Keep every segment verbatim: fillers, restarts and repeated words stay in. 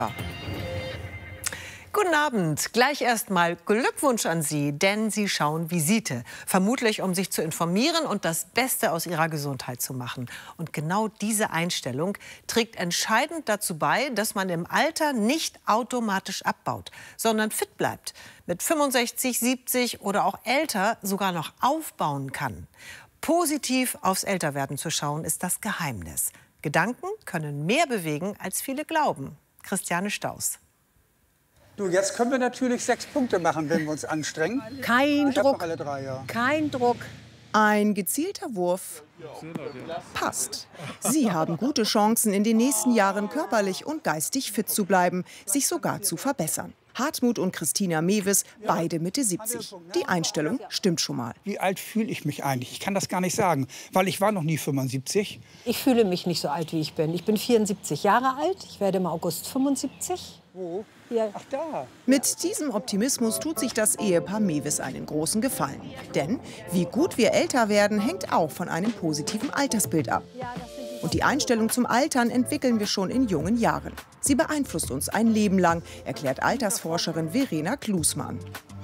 Guten Abend. Gleich erstmal Glückwunsch an Sie, denn Sie schauen Visite. Vermutlich, um sich zu informieren und das Beste aus Ihrer Gesundheit zu machen. Und genau diese Einstellung trägt entscheidend dazu bei, dass man im Alter nicht automatisch abbaut, sondern fit bleibt. Mit fünfundsechzig, siebzig oder auch älter sogar noch aufbauen kann. Positiv aufs Älterwerden zu schauen, ist das Geheimnis. Gedanken können mehr bewegen, als viele glauben. Christiane Staus. Du, jetzt können wir natürlich sechs Punkte machen, wenn wir uns anstrengen. Kein ich hab Druck, noch alle drei, ja. kein Druck. Ein gezielter Wurf passt. Sie haben gute Chancen, in den nächsten Jahren körperlich und geistig fit zu bleiben, sich sogar zu verbessern. Hartmut und Christina Mewes, beide Mitte siebzig. Die Einstellung stimmt schon mal. Wie alt fühle ich mich eigentlich? Ich kann das gar nicht sagen, weil ich war noch nie fünfundsiebzig. Ich fühle mich nicht so alt, wie ich bin. Ich bin vierundsiebzig Jahre alt. Ich werde im August fünfundsiebzig. Wo? Hier. Ach, da. Mit diesem Optimismus tut sich das Ehepaar Mewes einen großen Gefallen. Denn wie gut wir älter werden, hängt auch von einem positiven Altersbild ab. Und die Einstellung zum Altern entwickeln wir schon in jungen Jahren. Sie beeinflusst uns ein Leben lang, erklärt Altersforscherin Verena Klusmann.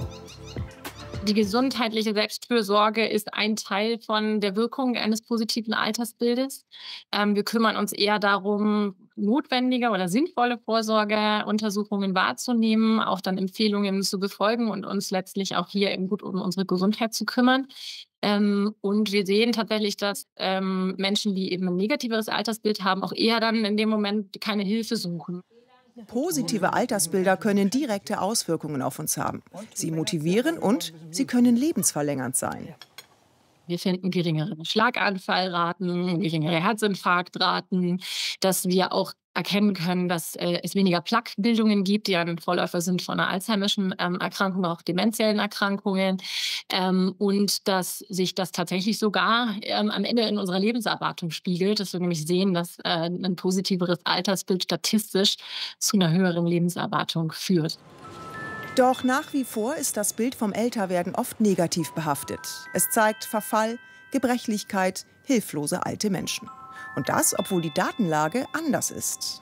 Die gesundheitliche Selbstfürsorge ist ein Teil von der Wirkung eines positiven Altersbildes. Ähm, wir kümmern uns eher darum, notwendige oder sinnvolle Vorsorgeuntersuchungen wahrzunehmen, auch dann Empfehlungen zu befolgen und uns letztlich auch hier eben gut um unsere Gesundheit zu kümmern. Ähm, und wir sehen tatsächlich, dass ähm, Menschen, die eben ein negativeres Altersbild haben, auch eher dann in dem Moment keine Hilfe suchen. Positive Altersbilder können direkte Auswirkungen auf uns haben. Sie motivieren und sie können lebensverlängernd sein. Wir finden geringere Schlaganfallraten, geringere Herzinfarktraten, dass wir auch erkennen können, dass äh, es weniger Plaquebildungen gibt, die ein Vorläufer sind von einer Alzheimerschen ähm, Erkrankung, auch demenziellen Erkrankungen. Ähm, und dass sich das tatsächlich sogar ähm, am Ende in unserer Lebenserwartung spiegelt, dass wir nämlich sehen, dass äh, ein positiveres Altersbild statistisch zu einer höheren Lebenserwartung führt. Doch nach wie vor ist das Bild vom Älterwerden oft negativ behaftet. Es zeigt Verfall, Gebrechlichkeit, hilflose alte Menschen. Und das, obwohl die Datenlage anders ist.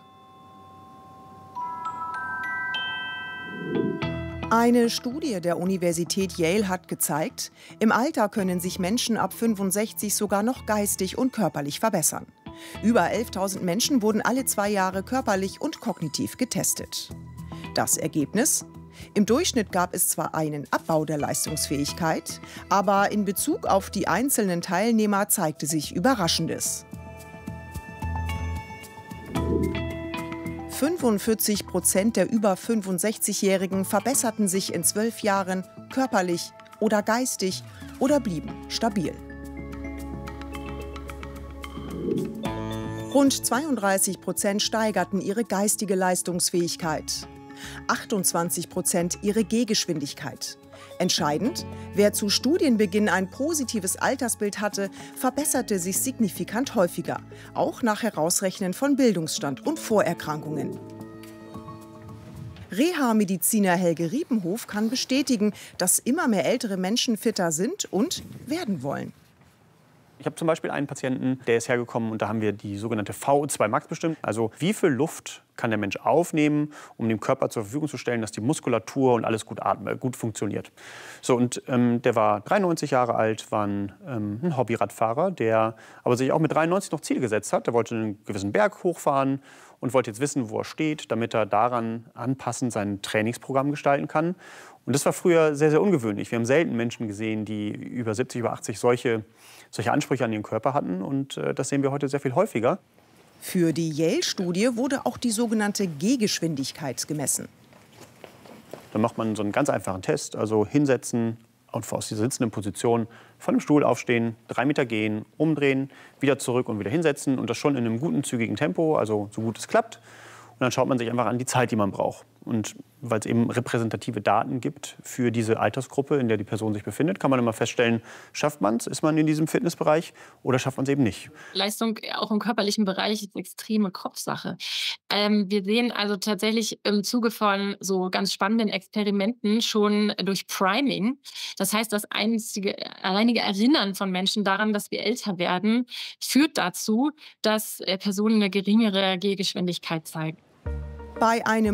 Eine Studie der Universität Yale hat gezeigt, im Alter können sich Menschen ab fünfundsechzig sogar noch geistig und körperlich verbessern. Über elftausend Menschen wurden alle zwei Jahre körperlich und kognitiv getestet. Das Ergebnis? Im Durchschnitt gab es zwar einen Abbau der Leistungsfähigkeit, aber in Bezug auf die einzelnen Teilnehmer zeigte sich Überraschendes. fünfundvierzig Prozent der über fünfundsechzigjährigen verbesserten sich in zwölf Jahren körperlich oder geistig oder blieben stabil. Rund zweiunddreißig Prozent steigerten ihre geistige Leistungsfähigkeit. achtundzwanzig Prozent ihre Gehgeschwindigkeit. Entscheidend, wer zu Studienbeginn ein positives Altersbild hatte, verbesserte sich signifikant häufiger, auch nach Herausrechnen von Bildungsstand und Vorerkrankungen. Reha-Mediziner Helge Riepenhof kann bestätigen, dass immer mehr ältere Menschen fitter sind und werden wollen. Ich habe zum Beispiel einen Patienten, der ist hergekommen und da haben wir die sogenannte V O zwei Max bestimmt. Also wie viel Luft kann der Mensch aufnehmen, um dem Körper zur Verfügung zu stellen, dass die Muskulatur und alles gut atmet, gut funktioniert. So, und ähm, der war dreiundneunzig Jahre alt, war ein, ähm, ein Hobbyradfahrer, der aber sich auch mit dreiundneunzig noch Ziele gesetzt hat. Der wollte einen gewissen Berg hochfahren und wollte jetzt wissen, wo er steht, damit er daran anpassend sein Trainingsprogramm gestalten kann. Und das war früher sehr, sehr ungewöhnlich. Wir haben selten Menschen gesehen, die über siebzig, über achtzig solche, solche Ansprüche an ihren Körper hatten. Und äh, das sehen wir heute sehr viel häufiger. Für die Yale-Studie wurde auch die sogenannte Gehgeschwindigkeit gemessen. Dann macht man so einen ganz einfachen Test, also hinsetzen und aus dieser sitzenden Position von dem Stuhl aufstehen, drei Meter gehen, umdrehen, wieder zurück und wieder hinsetzen. Und das schon in einem guten, zügigen Tempo, also so gut es klappt. Und dann schaut man sich einfach an die Zeit, die man braucht. Und weil es eben repräsentative Daten gibt für diese Altersgruppe, in der die Person sich befindet, kann man immer feststellen, schafft man es, ist man in diesem Fitnessbereich oder schafft man es eben nicht. Leistung auch im körperlichen Bereich ist eine extreme Kopfsache. Ähm, wir sehen also tatsächlich im Zuge von so ganz spannenden Experimenten schon durch Priming. Das heißt, das einzige, alleinige Erinnern von Menschen daran, dass wir älter werden, führt dazu, dass äh, Personen eine geringere Gehgeschwindigkeit zeigen. Bei einem